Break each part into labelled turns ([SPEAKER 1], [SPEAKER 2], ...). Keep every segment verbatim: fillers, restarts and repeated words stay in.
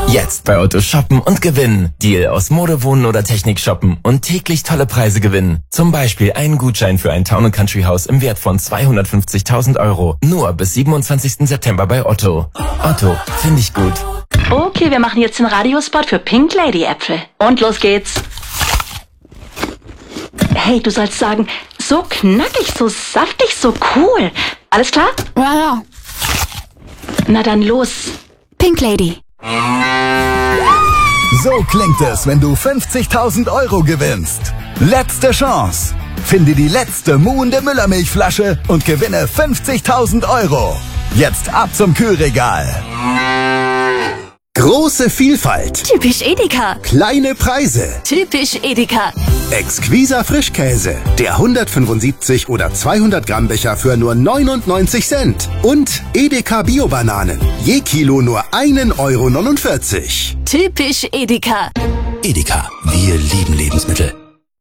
[SPEAKER 1] Jetzt bei Otto shoppen und gewinnen. Deal aus Mode, Wohnen oder Technik shoppen und täglich tolle Preise gewinnen. Zum Beispiel einen Gutschein für ein Town and Country Haus im Wert von zweihundertfünfzigtausend Euro. Nur bis siebenundzwanzigsten September bei Otto. Otto, finde ich gut.
[SPEAKER 2] Okay, wir machen jetzt den Radiospot für Pink Lady Äpfel. Und los geht's. Hey, du sollst sagen, so knackig, so saftig, so cool. Alles klar?
[SPEAKER 3] Ja, ja.
[SPEAKER 2] Na dann los.
[SPEAKER 3] Pink Lady.
[SPEAKER 4] So klingt es, wenn du fünfzigtausend Euro gewinnst. Letzte Chance. Finde die letzte muhende Müllermilchflasche und gewinne fünfzigtausend Euro. Jetzt ab zum Kühlregal.
[SPEAKER 5] Große Vielfalt.
[SPEAKER 3] Typisch Edeka.
[SPEAKER 5] Kleine Preise.
[SPEAKER 3] Typisch Edeka.
[SPEAKER 5] Exquiser Frischkäse. Der hundertfünfundsiebzig oder zweihundert Gramm Becher für nur neunundneunzig Cent. Und Edeka Bio-Bananen. Je Kilo nur ein Euro neunundvierzig.
[SPEAKER 3] Typisch Edeka.
[SPEAKER 5] Edeka. Wir lieben Lebensmittel.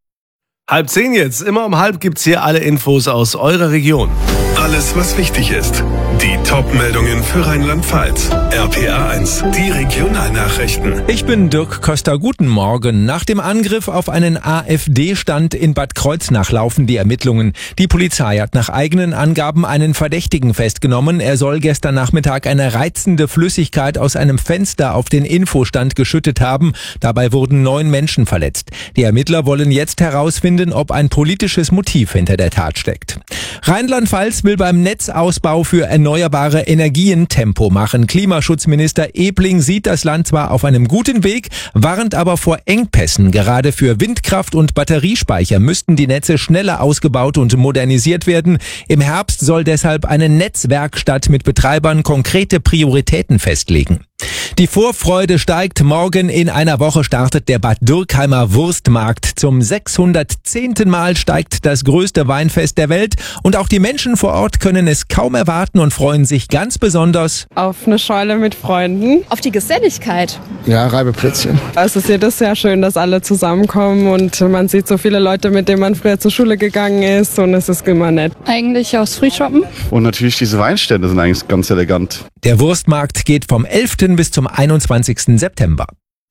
[SPEAKER 6] Halb zehn jetzt. Immer um halb gibt's hier alle Infos aus eurer Region.
[SPEAKER 7] Alles, was wichtig ist. Die Top-Meldungen für Rheinland-Pfalz. R P A eins, die Regionalnachrichten.
[SPEAKER 8] Ich bin Dirk Köster. Guten Morgen. Nach dem Angriff auf einen AfD-Stand in Bad Kreuznach laufen die Ermittlungen. Die Polizei hat nach eigenen Angaben einen Verdächtigen festgenommen. Er soll gestern Nachmittag eine reizende Flüssigkeit aus einem Fenster auf den Infostand geschüttet haben. Dabei wurden neun Menschen verletzt. Die Ermittler wollen jetzt herausfinden, ob ein politisches Motiv hinter der Tat steckt. Rheinland-Pfalz will beim Netzausbau für erneuerbare Energien Tempo machen. Klimaschutzminister Ebling sieht das Land zwar auf einem guten Weg, warnt aber vor Engpässen. Gerade für Windkraft und Batteriespeicher müssten die Netze schneller ausgebaut und modernisiert werden. Im Herbst soll deshalb eine Netzwerkstatt mit Betreibern konkrete Prioritäten festlegen. Die Vorfreude steigt. Morgen in einer Woche startet der Bad Dürkheimer Wurstmarkt. Zum sechshundertzehnten Mal steigt das größte Weinfest der Welt. Und auch die Menschen vor Ort können es kaum erwarten und freuen sich ganz besonders
[SPEAKER 9] auf eine Scheune mit Freunden.
[SPEAKER 10] Auf die Geselligkeit.
[SPEAKER 11] Ja, Reibeplätzchen.
[SPEAKER 9] Es ist jedes Jahr schön, dass alle zusammenkommen und man sieht so viele Leute, mit denen man früher zur Schule gegangen ist, und es ist immer nett.
[SPEAKER 10] Eigentlich aus Frühshoppen.
[SPEAKER 11] Und natürlich diese Weinstände sind eigentlich ganz elegant.
[SPEAKER 8] Der Wurstmarkt geht vom elften bis zum einundzwanzigsten September.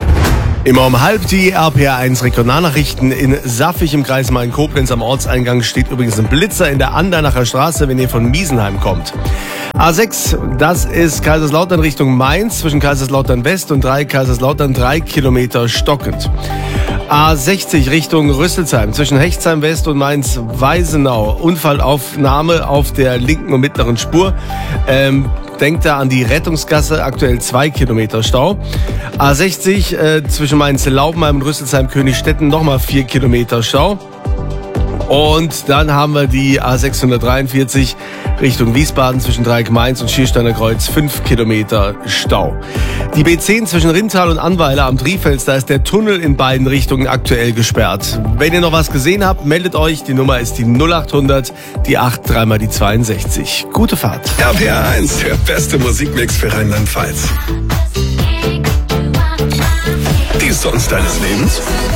[SPEAKER 6] Immer um halb die R P A eins Regionalnachrichten in Saffig im Kreis Main-Koblenz. Am Ortseingang steht übrigens ein Blitzer in der Andernacher Straße, wenn ihr von Miesenheim kommt. A sechs, das ist Kaiserslautern Richtung Mainz, zwischen Kaiserslautern West und drei Kaiserslautern, drei Kilometer stockend. A sechzig Richtung Rüsselsheim, zwischen Hechtsheim West und Mainz-Weisenau. Unfallaufnahme auf der linken und mittleren Spur. Ähm, denkt da an die Rettungsgasse, aktuell zwei Kilometer Stau. A sechzig äh, zwischen Mainz-Laubenheim und Rüsselsheim-Königstetten nochmal vier Kilometer Stau. Und dann haben wir die A sechshundertdreiundvierzig Richtung Wiesbaden zwischen Dreieck-Mainz und Schiersteiner Kreuz, fünf Kilometer Stau. Die B zehn zwischen Rintal und Annweiler am Trifels, da ist der Tunnel in beiden Richtungen aktuell gesperrt. Wenn ihr noch was gesehen habt, meldet euch. Die Nummer ist die null achthundert, die acht, dreimal die zweiundsechzig. Gute Fahrt.
[SPEAKER 7] R P A eins, der beste Musikmix für Rheinland-Pfalz. Die Songs deines Lebens?